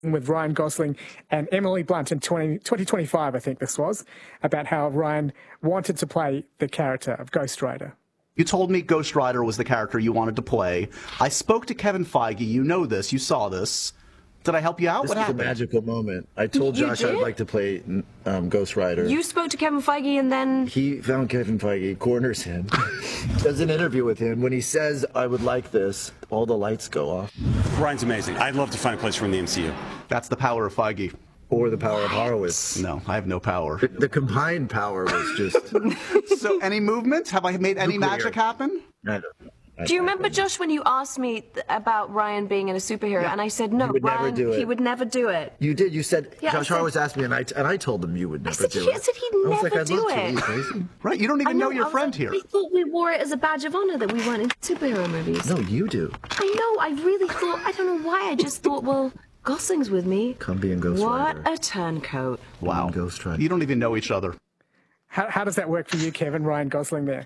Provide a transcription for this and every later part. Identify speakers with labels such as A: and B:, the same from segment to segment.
A: with Ryan Gosling and Emily Blunt in 2025, I think this was, about how Ryan wanted to play the character of Ghost Rider.
B: You told me Ghost Rider was the character you wanted to play. I spoke to Kevin Feige. You know this. You saw this. Did I help you out?
C: This was a magical moment. I told Josh I'd like to play Ghost Rider.
D: You spoke to Kevin Feige and then...
C: He found Kevin Feige, corners him, does an interview with him. When he says, I would like this, all the lights go off.
E: Ryan's amazing. I'd love to find a place for him in the MCU.
B: That's the power of Feige.
C: Or the power of Horowitz.
B: No, I have no power.
C: The combined power was just...
B: So any movement? Have I made any magic happen?
C: I don't know.
D: Do you remember, Josh, when you asked me about Ryan being in a superhero, and I said, no, Ryan, he would never do it.
C: You did. You said,
D: yeah,
C: Josh Horowitz asked me, and I told him you would never do it.
D: I said he'd never do it.
C: Are you crazy?
B: Right, you don't even know your friend here.
D: I thought we wore it as a badge of honor that we weren't in superhero movies.
C: No, you do.
D: I know, I really thought, I don't know why, I just thought, well, Gosling's with me.
C: Come be in Ghost Rider.
D: What a turncoat.
B: Wow.
C: Ghost Rider.
B: You don't even know each other.
A: How does that work for you, Kevin, Ryan Gosling there?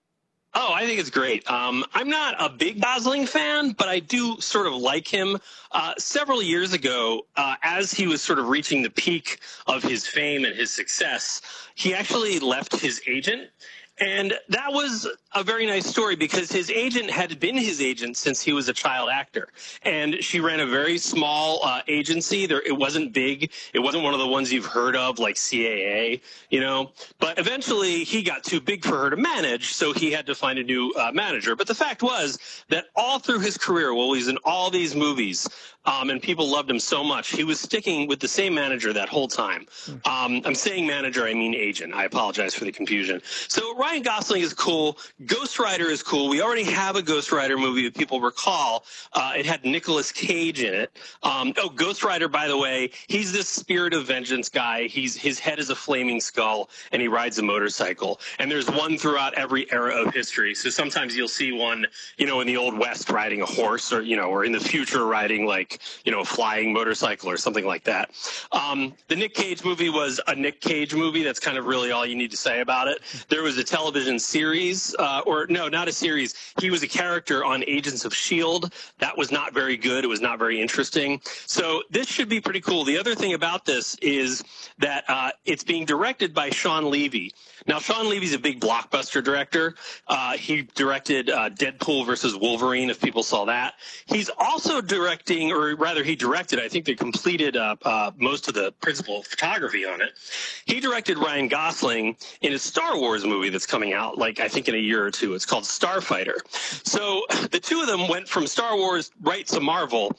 F: Oh, I think it's great. I'm not a big Gosling fan, but I do sort of like him. Several years ago, as he was sort of reaching the peak of his fame and his success, he actually left his agent. And that was a very nice story because his agent had been his agent since he was a child actor. And she ran a very small agency. It wasn't big. It wasn't one of the ones you've heard of like CAA, you know. But eventually he got too big for her to manage, so he had to find a new manager. But the fact was that all through his career, while he was in all these movies, and people loved him so much, he was sticking with the same manager that whole time. I'm saying manager, I mean agent. I apologize for the confusion. So Ryan Gosling is cool. Ghost Rider is cool. We already have a Ghost Rider movie, if people recall. It had Nicolas Cage in it. Ghost Rider, by the way, he's this spirit of vengeance guy. His head is a flaming skull, and he rides a motorcycle. And there's one throughout every era of history. So sometimes you'll see one, you know, in the Old West riding a horse, or, you know, or in the future riding like, you know, a flying motorcycle or something like that. The Nick Cage movie was a Nick Cage movie. That's kind of really all you need to say about it. There was a television series, or no, not a series. He was a character on Agents of S.H.I.E.L.D. That was not very good. It was not very interesting. So this should be pretty cool. The other thing about this is that it's being directed by Sean Levy. Now, Sean Levy's a big blockbuster director. He directed Deadpool versus Wolverine, if people saw that. He's also directing, or rather he directed, I think they completed most of the principal photography on it. He directed Ryan Gosling in a Star Wars movie that's coming out, like I think in a year or two. It's called Starfighter. So the two of them went from Star Wars right to Marvel.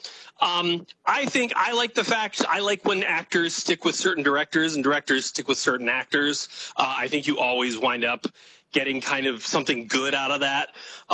F: I like the fact, I like when actors stick with certain directors and directors stick with certain actors. I think you always wind up getting kind of something good out of that.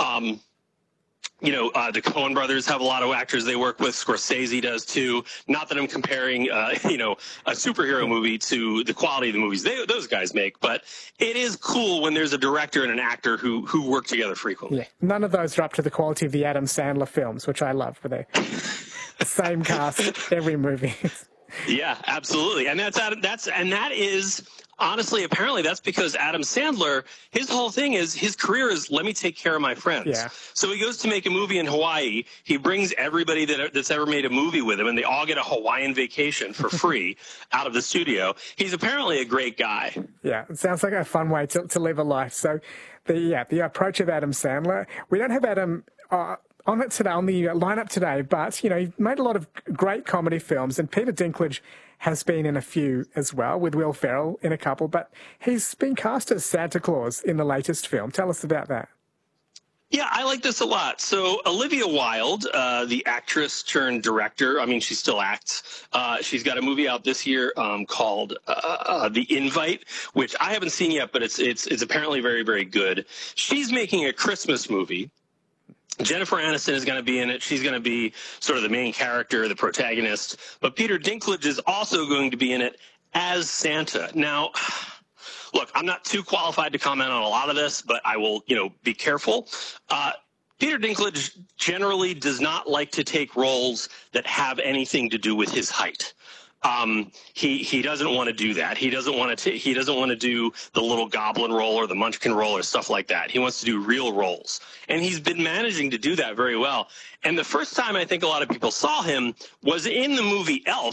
F: You know, the Coen brothers have a lot of actors they work with. Scorsese does too. Not that I'm comparing, you know, a superhero movie to the quality of the movies those guys make, but it is cool when there's a director and an actor who work together frequently.
A: Yeah. That are up to the quality of the Adam Sandler films, which I love, for the same cast every movie.
F: Yeah, absolutely, and that is. Honestly, apparently that's because Adam Sandler, his whole thing is, his career is, let me take care of my friends.
A: Yeah.
F: So he goes to make a movie in Hawaii. He brings everybody that's ever made a movie with him, and they all get a Hawaiian vacation for free out of the studio. He's apparently a great guy.
A: Yeah, it sounds like a fun way to live a life. So the approach of Adam Sandler, we don't have Adam on it today, on the lineup today, but, you know, he made a lot of great comedy films, and Peter Dinklage has been in a few as well, with Will Ferrell in a couple, but he's been cast as Santa Claus in the latest film. Tell us about that.
F: Yeah, I like this a lot. So Olivia Wilde, the actress turned director, I mean, she still acts. She's got a movie out this year called The Invite, which I haven't seen yet, but it's apparently very, very good. She's making a Christmas movie. Jennifer Aniston is going to be in it. She's going to be sort of the main character, the protagonist. But Peter Dinklage is also going to be in it as Santa. Now, look, I'm not too qualified to comment on a lot of this, but I will, you know, be careful. Peter Dinklage generally does not like to take roles that have anything to do with his height. He doesn't want to do that. He doesn't want to do the little goblin role or the munchkin role or stuff like that. He wants to do real roles. And he's been managing to do that very well. And the first time I think a lot of people saw him was in the movie Elf.